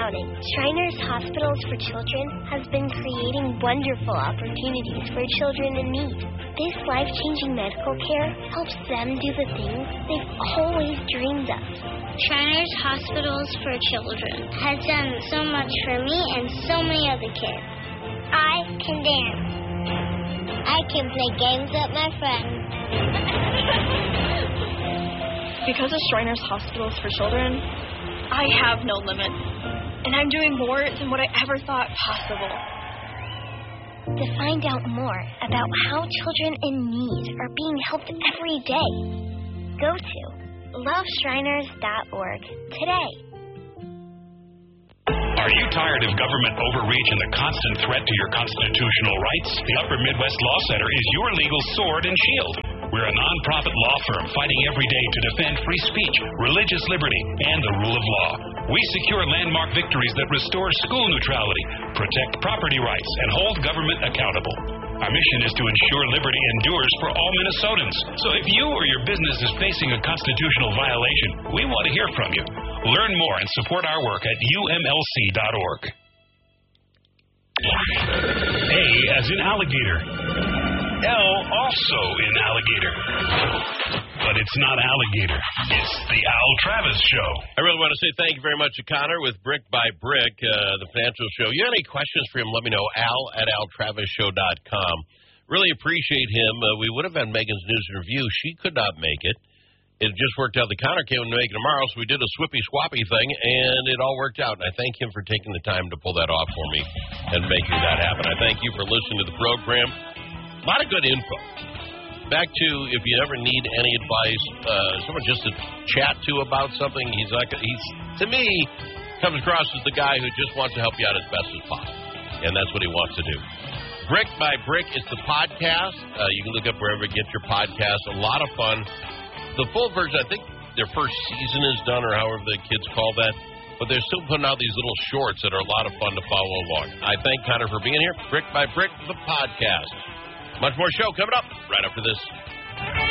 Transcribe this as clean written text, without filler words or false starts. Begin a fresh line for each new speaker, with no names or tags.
counting. Shriners Hospitals for Children has been creating wonderful opportunities for children in need. This life-changing medical care helps them do the things they've always dreamed of.
Shriners Hospitals for Children has done so much for me and so many other kids. I can dance. I can play games with my friends.
Because of Shriners Hospitals for Children, I have no limits. And I'm doing more than what I ever thought possible.
To find out more about how children in need are being helped every day, go to loveshriners.org today.
Are you tired of government overreach and the constant threat to your constitutional rights? The Upper Midwest Law Center is your legal sword and shield. We're a nonprofit law firm fighting every day to defend free speech, religious liberty, and the rule of law. We secure landmark victories that restore school neutrality, protect property rights, and hold government accountable. Our mission is to ensure liberty endures for all Minnesotans. So if you or your business is facing a constitutional violation, we want to hear from you. Learn more and support our work at umlc.org. A as in alligator. L also in alligator. But it's not alligator. It's the Al Travis Show.
I really want to say thank you very much to Connor with Brick by Brick, the financial show. You have any questions for him, let me know. al@altravisshow.com. Really appreciate him. We would have had Megan's News and Review. She could not make it. It just worked out. The Connor came to make it tomorrow, so we did a swippy-swappy thing, and it all worked out. And I thank him for taking the time to pull that off for me and making that happen. I thank you for listening to the program. A lot of good info. Back to if you ever need any advice, someone just to chat to about something, he's to me, comes across as the guy who just wants to help you out as best as possible. And that's what he wants to do. Brick by Brick is the podcast. You can look up wherever you get your podcast. A lot of fun. The full version, I think their first season is done, or however the kids call that. But they're still putting out these little shorts that are a lot of fun to follow along. I thank Connor for being here. Brick by Brick, the podcast. Much more show coming up right after this.